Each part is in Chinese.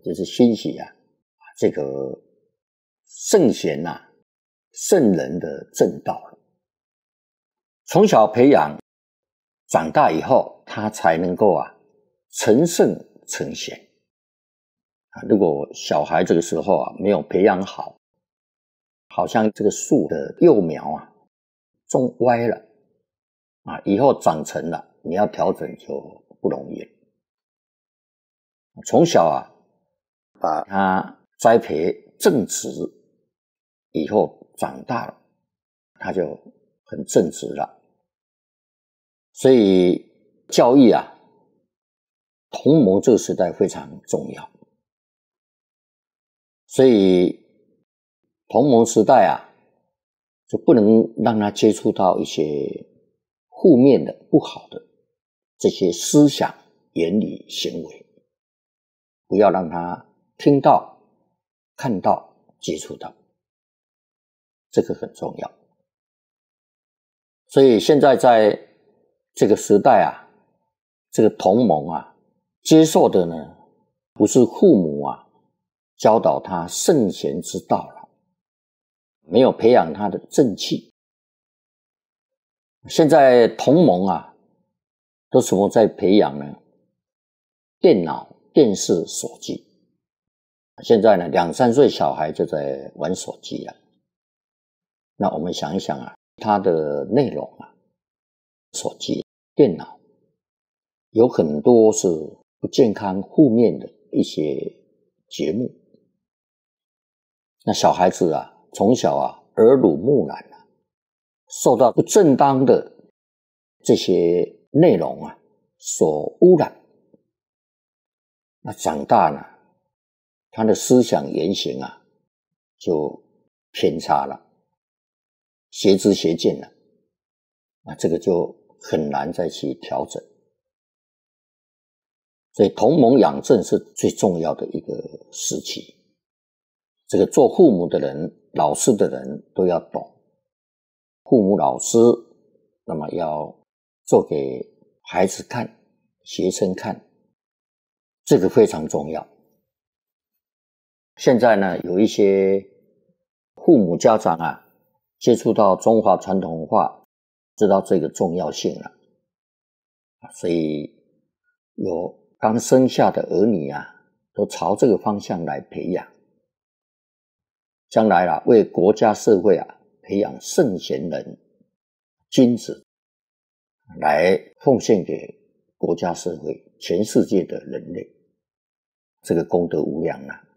就是欣喜这个圣贤圣人的正道了。从小培养，长大以后他才能够成圣成贤。如果小孩这个时候没有培养好，好像这个树的幼苗种歪了以后长成了，你要调整就不容易了。从小把它栽培正直，以后长大了他就很正直了。所以教育同盟这个时代非常重要。所以同盟时代就不能让他接触到一些负面的不好的这些思想言语行为，不要让他听到看到接触到，这个很重要。所以现在在这个时代这个同盟接受的呢不是父母教导他圣贤之道了，没有培养他的正气。现在同盟都什么在培养呢？电脑、电视、手机。现在呢2、3岁小孩就在玩手机了。那我们想一想它的内容手机、电脑有很多是不健康负面的一些节目。那小孩子从小耳濡目染受到不正当的这些内容所污染，那长大呢他的思想言行就偏差了，邪知邪见了，这个就很难再去调整。所以同盟养正是最重要的一个时期。这个做父母的人、老师的人都要懂，父母老师那么要做给孩子看、学生看，这个非常重要。现在呢有一些父母家长接触到中华传统文化，知道这个重要性了，所以有刚生下的儿女都朝这个方向来培养，将来为国家社会培养圣贤人君子，来奉献给国家社会全世界的人类，这个功德无量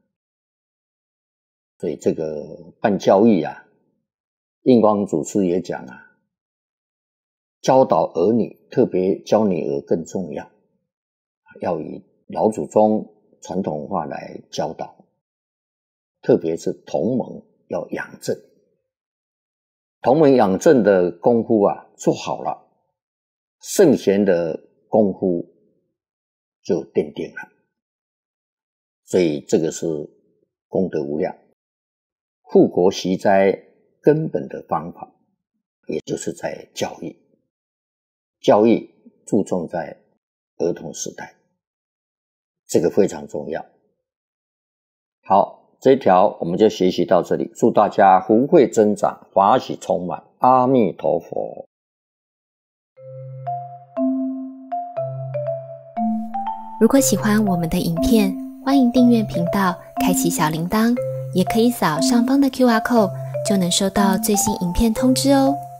所以这个办教育印光祖师也讲教导儿女，特别教女儿更重要，要以老祖宗传统文化来教导，特别是同盟要养正。同盟养正的功夫做好了，圣贤的功夫就奠定了，所以这个是功德无量。护国息灾根本的方法，也就是在教育。教育注重在儿童时代，这个非常重要。好，这一条我们就学习到这里，祝大家福慧增长，法喜充满，阿弥陀佛。 如果喜欢我们的影片，欢迎订阅频道，开启小铃铛，也可以扫上方的 QR code， 就能收到最新影片通知哦。